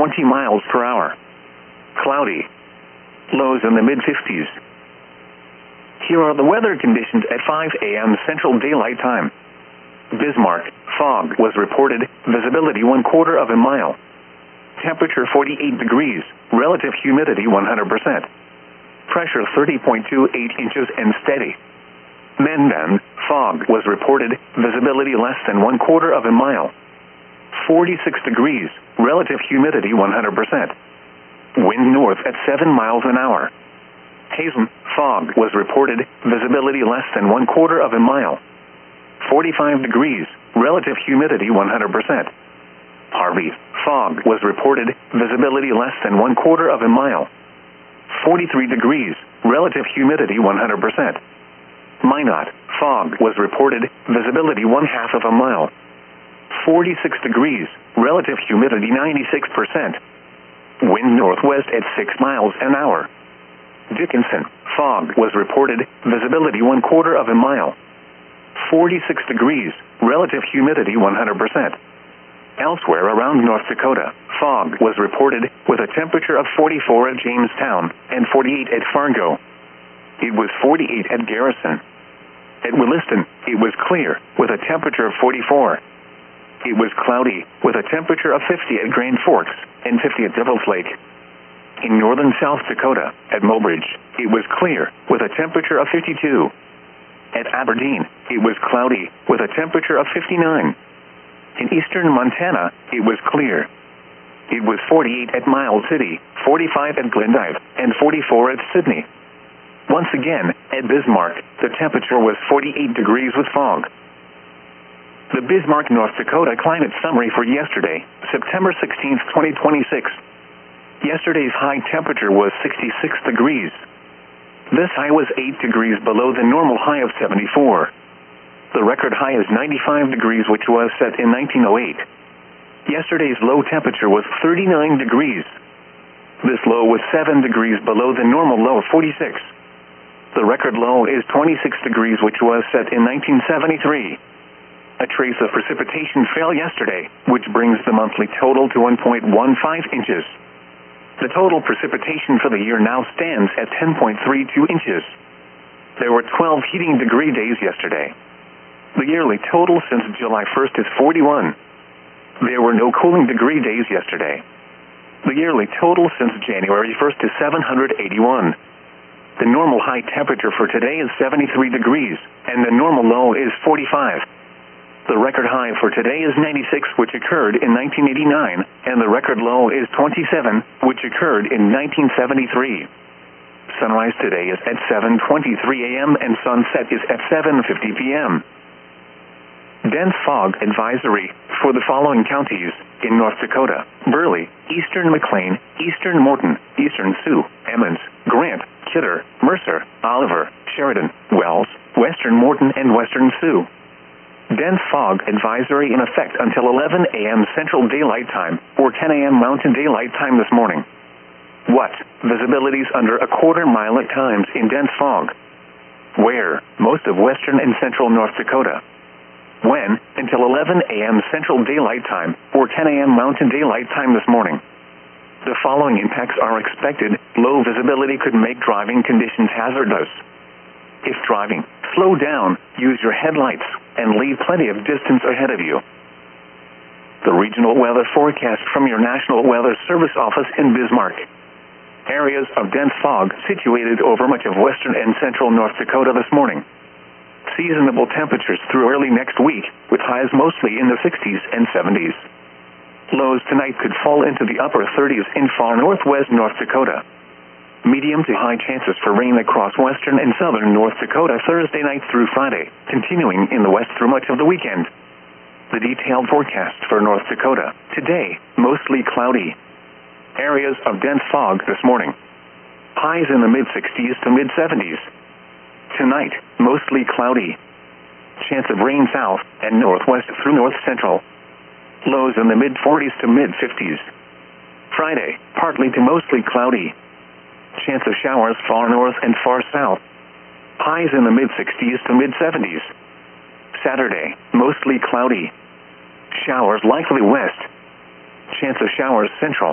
20 miles per hour. Cloudy. Lows in the mid-50s. Here are the weather conditions at 5 a.m. Central Daylight Time. Bismarck, fog was reported, visibility 1/4 of a mile. Temperature 48 degrees, relative humidity 100%. Pressure 30.28 inches and steady. Mendon, fog was reported, visibility less than 1/4 of a mile. 46 degrees, relative humidity 100%. Wind north at 7 miles an hour. Hazen, fog was reported, visibility less than 1/4 of a mile. 45 degrees, relative humidity 100%. Harvey, fog was reported, visibility less than 1/4 of a mile. 43 degrees, relative humidity 100%. Minot, fog was reported, visibility 1/2 of a mile. 46 degrees, relative humidity 96%. Wind northwest at 6 miles an hour. Dickinson, fog was reported, visibility 1/4 of a mile. 46 degrees, relative humidity 100%. Elsewhere around North Dakota, fog was reported, with a temperature of 44 at Jamestown and 48 at Fargo. It was 48 at Garrison. At Williston, it was clear, with a temperature of 44. It was cloudy, with a temperature of 50 at Grand Forks and 50 at Devil's Lake. In northern South Dakota, at Mobridge, it was clear, with a temperature of 52. At Aberdeen, it was cloudy, with a temperature of 59. In eastern Montana, it was clear. It was 48 at Miles City, 45 at Glendive, and 44 at Sydney. Once again, at Bismarck, the temperature was 48 degrees with fog. The Bismarck, North Dakota climate summary for yesterday, September 16, 2026. Yesterday's high temperature was 66 degrees. This high was 8 degrees below the normal high of 74. The record high is 95 degrees, which was set in 1908. Yesterday's low temperature was 39 degrees. This low was 7 degrees below the normal low of 46. The record low is 26 degrees, which was set in 1973. A trace of precipitation fell yesterday, which brings the monthly total to 1.15 inches. The total precipitation for the year now stands at 10.32 inches. There were 12 heating degree days yesterday. The yearly total since July 1st is 41. There were no cooling degree days yesterday. The yearly total since January 1st is 781. The normal high temperature for today is 73 degrees, and the normal low is 45. The record high for today is 96, which occurred in 1989, and the record low is 27, which occurred in 1973. Sunrise today is at 7:23 a.m. and sunset is at 7:50 p.m. Dense fog advisory for the following counties in North Dakota: Burley, eastern McLean, eastern Morton, eastern Sioux, Emmons, Grant, Kidder, Mercer, Oliver, Sheridan, Wells, western Morton, and western Sioux. Dense fog advisory in effect until 11 a.m. Central Daylight Time or 10 a.m. Mountain Daylight Time this morning. What? Visibilities under a quarter mile at times in dense fog. Where? Most of western and central North Dakota. When? Until 11 a.m. Central Daylight Time or 10 a.m. Mountain Daylight Time this morning. The following impacts are expected. Low visibility could make driving conditions hazardous. If driving, slow down, use your headlights, and leave plenty of distance ahead of you. The regional weather forecast from your National Weather Service office in Bismarck. Areas of dense fog situated over much of western and central North Dakota this morning. Seasonable temperatures through early next week, with highs mostly in the 60s and 70s. Lows tonight could fall into the upper 30s in far northwest North Dakota. Medium to high chances for rain across western and southern North Dakota Thursday night through Friday, continuing in the west through much of the weekend. The detailed forecast for North Dakota. Today, mostly cloudy. Areas of dense fog this morning. Highs in the mid-60s to mid-70s. Tonight, mostly cloudy. Chance of rain south and northwest through north-central. Lows in the mid-40s to mid-50s. Friday, partly to mostly cloudy. Chance of showers far north and far south. Highs in the mid-60s to mid-70s. Saturday, mostly cloudy. Showers likely west. Chance of showers central.